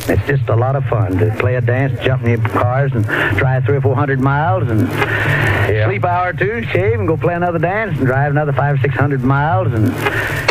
It's just a lot of fun to play a dance, jump in your cars, and drive 300 or 400 miles, and sleep an hour or two, shave, and go play another dance, and drive another 500 or 600 miles, and